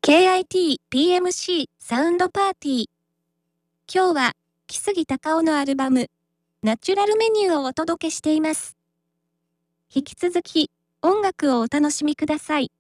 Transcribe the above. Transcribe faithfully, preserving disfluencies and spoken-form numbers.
ケーアイティーピーエムシー サウンドパーティー。今日は、木杉隆夫のアルバム、ナチュラルメニューをお届けしています。引き続き、音楽をお楽しみください。